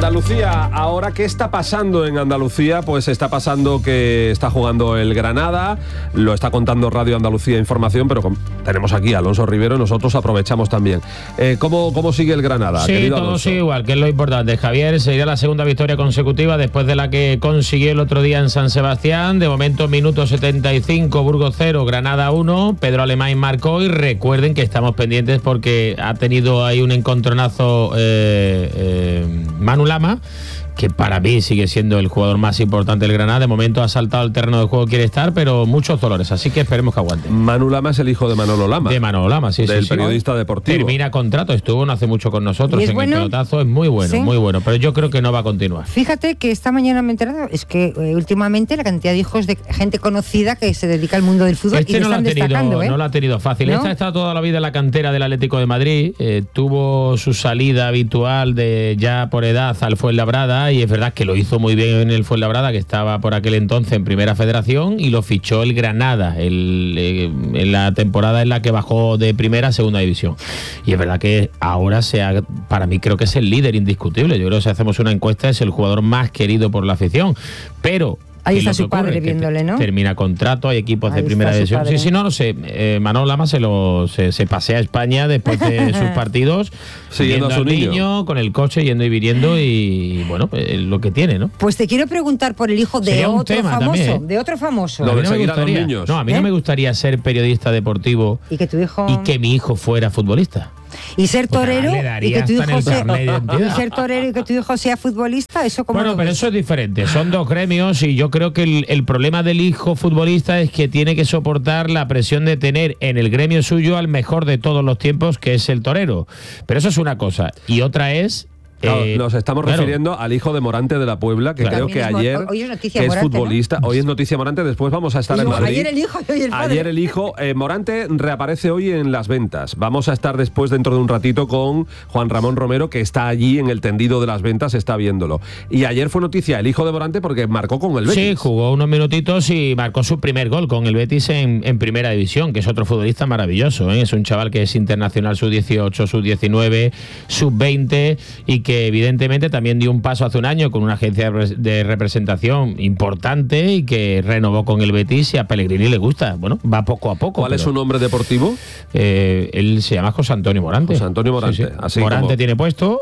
Andalucía, ahora, ¿qué está pasando en Andalucía? Pues está pasando que está jugando el Granada, lo está contando Radio Andalucía Información, pero tenemos aquí a Alonso Rivero y nosotros aprovechamos también. ¿Cómo sigue el Granada? Sí, todo sigue igual, que es lo importante. Javier, sería la segunda victoria consecutiva después de la que consiguió el otro día en San Sebastián. De momento, minuto 75, Burgos 0, Granada 1. Pedro Alemán marcó y recuerden que estamos pendientes porque ha tenido ahí un encontronazo Manu Lama, que para mí sigue siendo el jugador más importante del Granada. De momento ha saltado al terreno de juego, quiere estar, pero muchos dolores, así que esperemos que aguante. Manu Lama es el hijo de Manolo Lama. De Manolo Lama, sí, del periodista deportivo. Termina contrato, estuvo no hace mucho con nosotros en bueno? el pelotazo, es muy bueno, ¿Sí? muy bueno, pero yo creo que no va a continuar. Fíjate que esta mañana me he enterado, es que últimamente la cantidad de hijos de gente conocida que se dedica al mundo del fútbol y no lo están destacando, no lo ha tenido fácil. ¿No? Esta ha estado toda la vida en la cantera del Atlético de Madrid, tuvo su salida habitual de ya por edad al Fuenlabrada, y es verdad que lo hizo muy bien en el Fuenlabrada, que estaba por aquel entonces en Primera Federación, y lo fichó el Granada en la temporada en la que bajó de Primera a Segunda División. Y es verdad que ahora para mí creo que es el líder indiscutible. Yo creo que si hacemos una encuesta es el jugador más querido por la afición, pero ahí está su padre viéndole, ¿no? Termina contrato, hay equipos de Primera División. Sí, no sé. Manolo Lama se pasea a España después de sus partidos, siguiendo a su niño con el coche, yendo y viniendo, y bueno, lo que tiene, ¿no? Pues te quiero preguntar por el hijo de otro famoso, también, ¿eh? de otro famoso. Lo de seguir a los niños. No, a mí no me gustaría ser periodista deportivo y que tu hijo y que mi hijo fuera futbolista. Y ser torero y que tu hijo ser torero y que tu hijo sea futbolista, eso como. Bueno, pero eso es diferente, son dos gremios, y yo creo que el problema del hijo futbolista es que tiene que soportar la presión de tener en el gremio suyo al mejor de todos los tiempos, que es el torero. Pero eso es una cosa, y otra es. Claro, nos estamos refiriendo al hijo de Morante de la Puebla, que creo que ayer hoy es noticia que Morante, es futbolista, ¿no? Hoy es noticia Morante, después vamos a estar en Madrid. Ayer el hijo y hoy el padre. Ayer el hijo, Morante reaparece hoy en Las Ventas. Vamos a estar después, dentro de un ratito, con Juan Ramón Romero, que está allí en el tendido de Las Ventas, está viéndolo. Y ayer fue noticia el hijo de Morante porque marcó con el Betis. Sí, jugó unos minutitos y marcó su primer gol con el Betis en Primera División, que es otro futbolista maravilloso, ¿eh? Es un chaval que es internacional sub-18, sub-19, sub-20, y que evidentemente también dio un paso hace un año con una agencia de representación importante y que renovó con el Betis, y a Pellegrini le gusta. Bueno, va poco a poco. ¿Cuál es su nombre deportivo? Él se llama José Antonio Morante. José Antonio Morante. Sí. Así Morante como tiene puesto,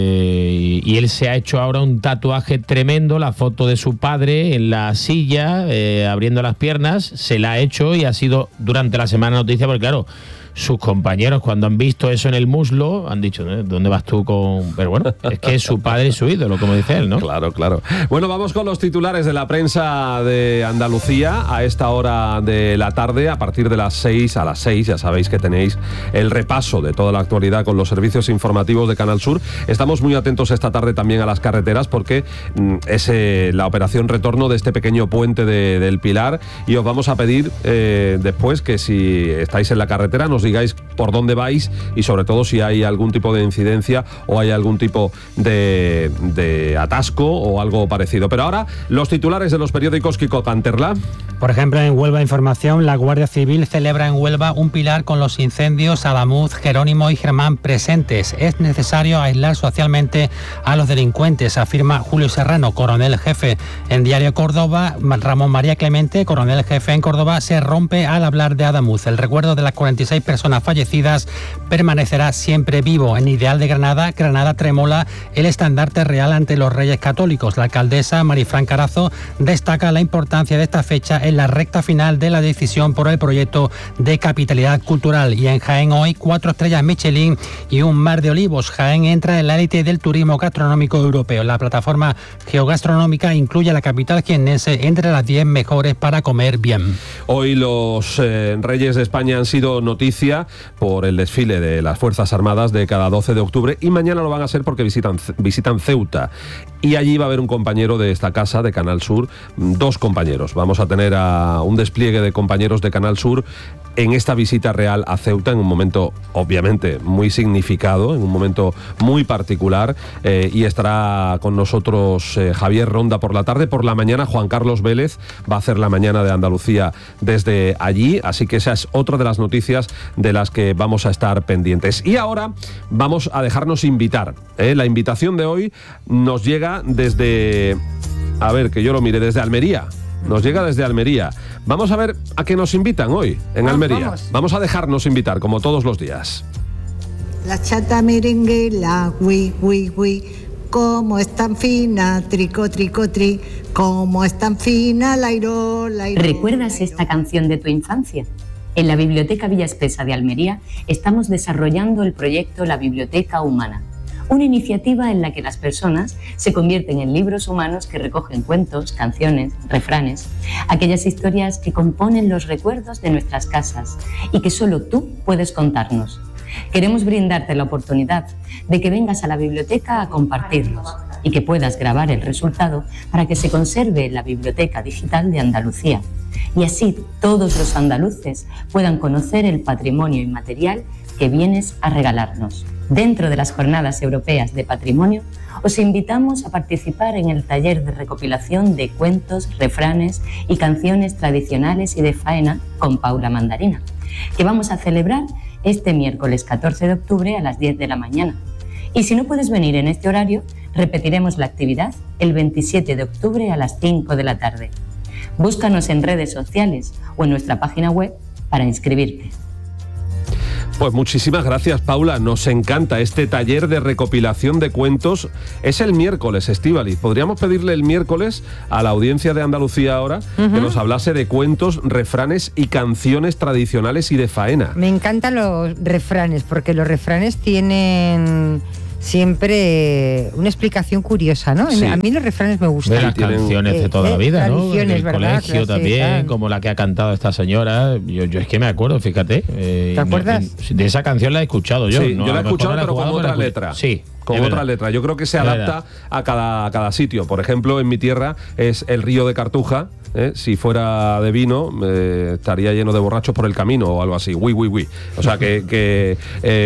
y él se ha hecho ahora un tatuaje tremendo, la foto de su padre en la silla, abriendo las piernas, se la ha hecho y ha sido durante la semana noticia, porque claro, sus compañeros cuando han visto eso en el muslo han dicho, ¿dónde vas tú con...? Pero bueno, es que es su padre y su ídolo, como dice él, ¿no? Claro, claro. Bueno, vamos con los titulares de la prensa de Andalucía a esta hora de la tarde, a partir de las 6 a las 6. Ya sabéis que tenéis el repaso de toda la actualidad con los servicios informativos de Canal Sur. Estamos muy atentos esta tarde también a las carreteras, porque es la operación retorno de este pequeño puente del Pilar, y os vamos a pedir después que, si estáis en la carretera, nos digáis por dónde vais y sobre todo si hay algún tipo de incidencia o hay algún tipo de atasco o algo parecido. Pero ahora los titulares de los periódicos. Kiko Canterla. Por ejemplo, en Huelva Información, la Guardia Civil celebra en Huelva un pilar con los incendios Adamuz, Jerónimo y Germán presentes. Es necesario aislar socialmente a los delincuentes, afirma Julio Serrano, coronel jefe. En Diario Córdoba, Ramón María Clemente, coronel jefe en Córdoba, se rompe al hablar de Adamuz. El recuerdo de las 46 personas fallecidas permanecerá siempre vivo. En Ideal de Granada, Granada tremola el estandarte real ante los Reyes Católicos. La alcaldesa Marifran Carazo destaca la importancia de esta fecha en la recta final de la decisión por el proyecto de capitalidad cultural. Y en Jaén hoy, 4 estrellas Michelin y un mar de olivos. Jaén entra en la élite del turismo gastronómico europeo. La plataforma geogastronómica incluye a la capital jiennense entre las 10 mejores para comer bien. Hoy los Reyes de España han sido noticia por el desfile de las Fuerzas Armadas de cada 12 de octubre, y mañana lo van a ser porque visitan Ceuta. Y allí va a haber un compañero de esta casa, de Canal Sur, 2 compañeros. Vamos a tener a un despliegue de compañeros de Canal Sur en esta visita real a Ceuta, en un momento obviamente muy significado, en un momento muy particular, y estará con nosotros Javier Ronda por la tarde. Por la mañana Juan Carlos Vélez va a hacer la mañana de Andalucía desde allí, así que esa es otra de las noticias de las que vamos a estar pendientes. Y ahora vamos a dejarnos invitar. La invitación de hoy nos llega desde... A ver, que yo lo mire, desde Almería. Nos llega desde Almería. Vamos a ver a qué nos invitan hoy en Almería. Vamos a dejarnos invitar, como todos los días. La chata merenguela, wi, wi, wi. Como es tan fina, trico, trico, tri. Como es tan fina, lairo, lairo. ¿Recuerdas esta canción de tu infancia? En la Biblioteca Villa Espesa de Almería estamos desarrollando el proyecto La Biblioteca Humana, una iniciativa en la que las personas se convierten en libros humanos que recogen cuentos, canciones, refranes, aquellas historias que componen los recuerdos de nuestras casas y que solo tú puedes contarnos. Queremos brindarte la oportunidad de que vengas a la biblioteca a compartirlos y que puedas grabar el resultado para que se conserve en la Biblioteca Digital de Andalucía y así todos los andaluces puedan conocer el patrimonio inmaterial que vienes a regalarnos. Dentro de las Jornadas Europeas de Patrimonio, os invitamos a participar en el taller de recopilación de cuentos, refranes y canciones tradicionales y de faena con Paula Mandarina, que vamos a celebrar este miércoles 14 de octubre a las 10 de la mañana. Y si no puedes venir en este horario, repetiremos la actividad el 27 de octubre a las 5 de la tarde. Búscanos en redes sociales o en nuestra página web para inscribirte. Pues muchísimas gracias, Paula. Nos encanta este taller de recopilación de cuentos. Es el miércoles, Estíbaliz. Podríamos pedirle el miércoles a la audiencia de Andalucía ahora que nos hablase de cuentos, refranes y canciones tradicionales y de faena. Me encantan los refranes, porque los refranes tienen siempre una explicación curiosa, ¿no? Sí. A mí los refranes me gustan. De las canciones de toda la vida, ¿no? Del colegio también, como la que ha cantado esta señora. Yo es que me acuerdo, fíjate. ¿Te acuerdas? De esa canción la he escuchado yo. Sí, ¿no? yo la he escuchado, pero con otra pero letra. Sí. Con otra letra. Yo creo que se adapta a cada sitio. Por ejemplo, en mi tierra es el río de Cartuja. Si fuera de vino, estaría lleno de borrachos por el camino o algo así. Uy, uy, uy. O sea que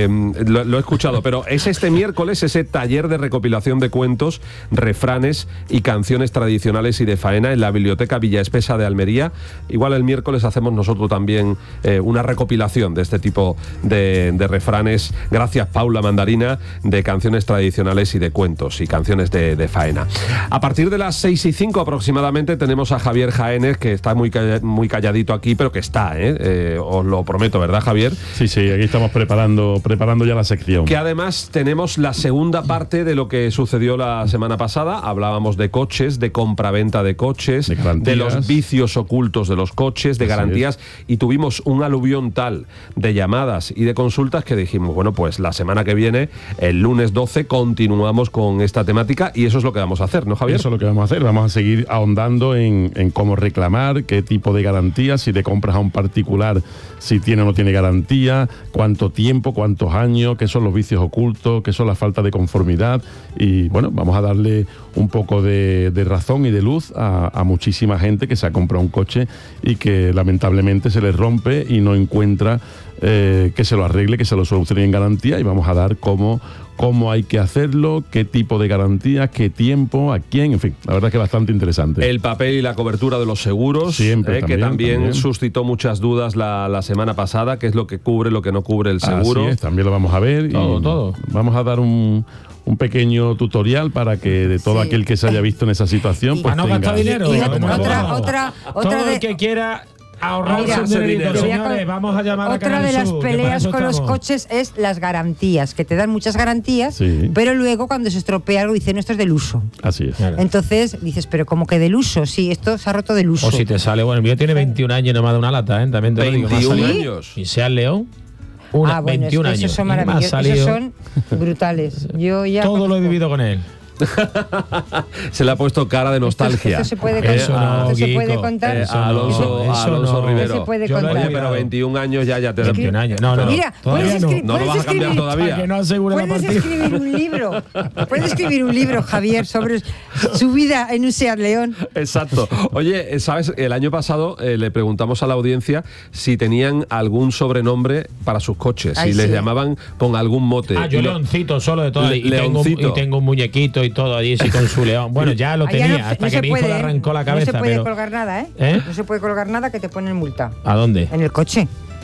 lo he escuchado. Pero es este miércoles ese taller de recopilación de cuentos, refranes y canciones tradicionales y de faena en la Biblioteca Villa Espesa de Almería. Igual el miércoles hacemos nosotros también una recopilación de este tipo de refranes. Gracias, Paula Mandarina, de canciones tradicionales y de cuentos y canciones de faena. A partir de las 6:05 aproximadamente tenemos a Javier Jaénes, que está muy calladito aquí, pero que está, os lo prometo, ¿verdad, Javier? Sí, aquí estamos preparando ya la sección. Que además tenemos la segunda parte de lo que sucedió la semana pasada. Hablábamos de coches, de compraventa de coches, de los vicios ocultos de los coches, de garantías, y tuvimos un aluvión tal de llamadas y de consultas que dijimos, bueno, pues la semana que viene, el lunes 12, continuamos con esta temática y eso es lo que vamos a hacer, ¿no, Javier? Eso es lo que vamos a hacer. Vamos a seguir ahondando en cómo reclamar, qué tipo de garantía, si te compras a un particular, si tiene o no tiene garantía, cuánto tiempo, cuántos años, qué son los vicios ocultos, qué son las faltas de conformidad. Y bueno, vamos a darle un poco de razón y de luz a muchísima gente que se ha comprado un coche y que lamentablemente se les rompe y no encuentra que se lo arregle, que se lo solucione en garantía, y vamos a dar cómo hay que hacerlo, qué tipo de garantía, qué tiempo, a quién, en fin, la verdad es que es bastante interesante. El papel y la cobertura de los seguros, siempre, que también suscitó muchas dudas la semana pasada, qué es lo que cubre, lo que no cubre el seguro. Así es, también lo vamos a ver. Todo. Vamos a dar un pequeño tutorial para que de todo aquel que se haya visto en esa situación, pues no gastar dinero. Y otra todo el que quiera ahorrarse un dinerito, señores, vamos a llamar a Canal Otra de las Sur, peleas con los coches es las garantías, que te dan muchas garantías, pero luego cuando se estropea algo dicen, esto es del uso. Así es. Claro. Entonces dices, pero como que del uso, sí, esto se ha roto del uso. O si te sale, bueno, el mío tiene 21 años y no me ha dado una lata, también te lo digo. 21 años. Y sea el León, 21 años. Esos son maravillosos, esos son brutales. Yo ya todo lo he vivido con él. Se le ha puesto cara de nostalgia. Esto se puede contar. Eso se puede contar. Alonso Rivero. Se puede contar. Oye, pero 21 años ya te da. 21 años. No. Mira, puedes no lo vas a cambiar todavía. Que no asegure la puedes partida. escribir un libro. Puedes escribir un libro, Javier, sobre su vida en un Seat León. Exacto. Oye, ¿sabes? El año pasado le preguntamos a la audiencia si tenían algún sobrenombre para sus coches, si les llamaban con algún mote. Yo Leoncito solo de todo. Y tengo un muñequito y todo allí sí, con su león. Bueno, ya lo tenía hasta que mi hijo le arrancó la cabeza. No se puede colgar nada, ¿eh? No se puede colgar nada, que te ponen multa. ¿A dónde? En el coche.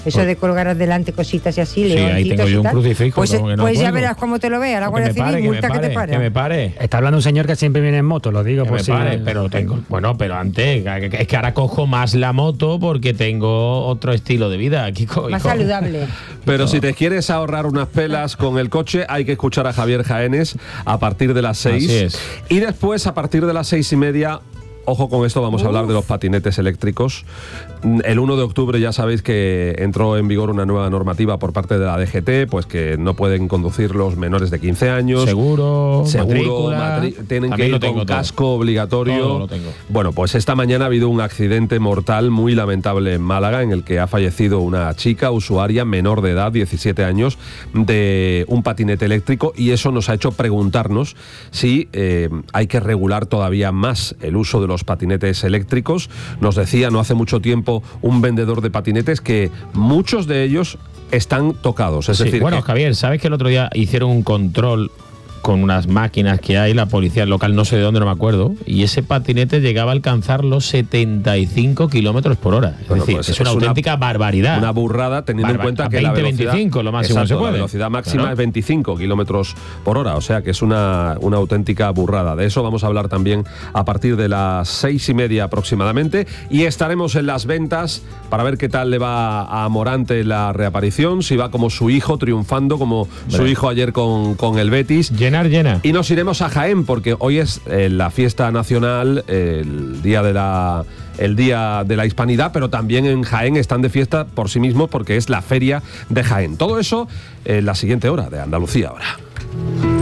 Eso de colgar adelante cositas y así, sí, ahí tengo yo un crucifijo. Pues ya verás cómo te lo vea la Guardia Civil, multa que te pare. Que me pare. Está hablando un señor que siempre viene en moto, lo digo. Que me pare, pero tengo... Bueno, pero antes, es que ahora cojo más la moto porque tengo otro estilo de vida, Kiko. Más saludable. Pero si te quieres ahorrar unas pelas con el coche, hay que escuchar a Javier Jaénes a partir de las 6. Así es. Y después, a partir de las 6:30... Ojo con esto, vamos a hablar de los patinetes eléctricos. El 1 de octubre ya sabéis que entró en vigor una nueva normativa por parte de la DGT, pues que no pueden conducir los menores de 15 años. Seguro, tienen que ir con casco obligatorio. Todo lo tengo. Bueno, pues esta mañana ha habido un accidente mortal muy lamentable en Málaga, en el que ha fallecido una chica usuaria menor de edad, 17 años, de un patinete eléctrico, y eso nos ha hecho preguntarnos si hay que regular todavía más el uso de los patinetes eléctricos. Nos decía no hace mucho tiempo un vendedor de patinetes que muchos de ellos están tocados. Es decir, bueno, Javier, ¿sabes que el otro día hicieron un control con unas máquinas que hay, la policía local, no sé de dónde, no me acuerdo, y ese patinete llegaba a alcanzar los 75 kilómetros por hora? Es decir, pues es una auténtica barbaridad. Una burrada, teniendo en cuenta que 20, la velocidad... 25, lo máximo que se puede. La velocidad máxima es 25 kilómetros por hora, o sea que es una auténtica burrada. De eso vamos a hablar también a partir de las 6:30 aproximadamente, y estaremos en las ventas para ver qué tal le va a Morante la reaparición, si va como su hijo, triunfando como su hijo ayer con el Betis. Llena. Y nos iremos a Jaén, porque hoy es la fiesta nacional, el día de la Hispanidad, pero también en Jaén están de fiesta por sí mismos porque es la feria de Jaén. Todo eso en la siguiente hora de Andalucía ahora.